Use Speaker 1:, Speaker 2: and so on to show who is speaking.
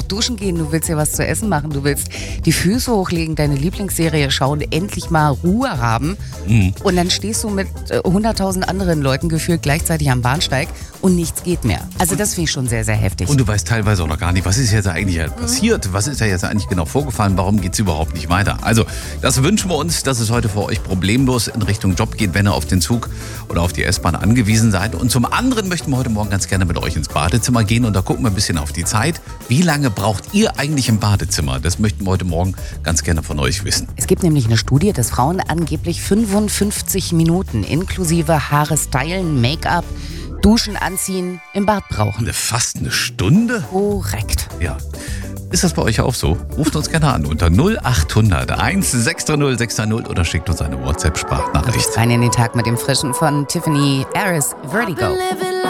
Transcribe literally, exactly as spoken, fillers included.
Speaker 1: duschen gehen, du willst dir was zu essen machen, du willst die Füße hochlegen, deine Lieblingsserie schauen, endlich mal Ruhe haben. Mhm. Und dann stehst du mit hunderttausend anderen Leuten gefühlt gleichzeitig am Bahnsteig und nichts geht mehr. Also das finde ich schon sehr, sehr heftig.
Speaker 2: Und du weißt teilweise auch noch gar nicht, was ist jetzt eigentlich passiert? Was ist da jetzt eigentlich genau vorgefallen? Warum geht es überhaupt nicht weiter? Also, das wünschen wir uns, dass es heute für euch problemlos in Richtung Job geht, wenn ihr auf den Zug oder auf die S-Bahn angewiesen seid. Und zum anderen möchten wir heute Morgen ganz gerne mit euch ins Badezimmer gehen und da gucken wir ein bisschen auf die Zeit. Wie lange braucht ihr eigentlich im Badezimmer? Das möchten wir heute Morgen ganz gerne von euch wissen.
Speaker 1: Es gibt nämlich eine Studie, dass Frauen angeblich fünfundfünfzig Minuten inklusive Haare stylen, Make-up, Duschen, Anziehen im Bad brauchen.
Speaker 2: Fast eine Stunde?
Speaker 1: Korrekt.
Speaker 2: Ja. Ist das bei euch auch so? Ruft uns gerne an unter null acht hundert eins sechs drei null sechs drei null oder schickt uns eine WhatsApp-Sprachnachricht.
Speaker 1: Rein in den Tag mit dem Frischen von Tiffany Harris, Vertigo.